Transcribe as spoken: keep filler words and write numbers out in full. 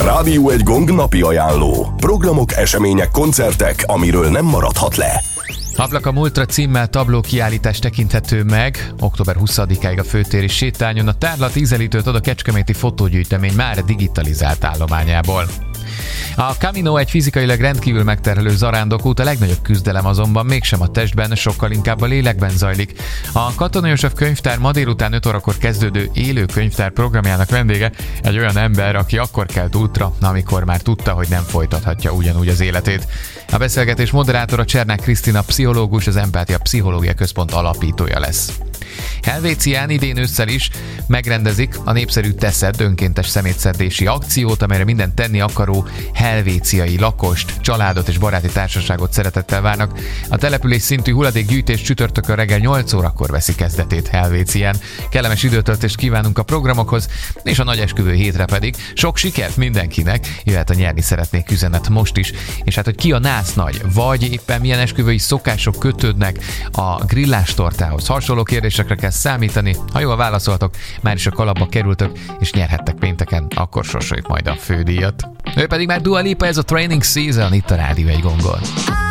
Rádió egy Gong napi ajánló. Programok, események, koncertek, amiről nem maradhat le. Ablak a múltra címmel tabló kiállítás tekinthető meg. október huszadikáig a főtéri sétányon. A tárlat ízelítőt ad a kecskeméti fotógyűjtemény már digitalizált állományából. A Camino egy fizikailag rendkívül megterhelő zarándokút, a legnagyobb küzdelem azonban mégsem a testben, sokkal inkább a lélekben zajlik. A Katona József könyvtár ma délután öt órakor kezdődő élő könyvtár programjának vendége egy olyan ember, aki akkor kelt útra, amikor már tudta, hogy nem folytathatja ugyanúgy az életét. A beszélgetés moderátora Csernák Krisztina pszichológus, az Empátia Pszichológia Központ alapítója lesz. Helvécián idén ősszel is megrendezik a népszerű Teszed önkéntes szemétszedési akciót, amelyre minden tenni akaró helvéciai lakost, családot és baráti társaságot szeretettel várnak. A település szintű hulladékgyűjtés csütörtökön reggel nyolc órakor veszi kezdetét Helvécián. Kellemes időtöltést kívánunk a programokhoz, és a nagy esküvő hétre pedig sok sikert mindenkinek, jöhet a nyerni szeretnék üzenet most is. És hát, hogy ki a nász nagy, vagy éppen milyen esküvői szokások kötődnek a grillástortához. Hasonló kérdésekre kell számítani, ha jól válaszoltok, már is a kalapba kerültök, és nyerhettek pénteken, akkor sorsoljuk majd a fődíjat. Ő pedig már Dua Lipa, ez a Training Season itt a Rádió egy Gongon.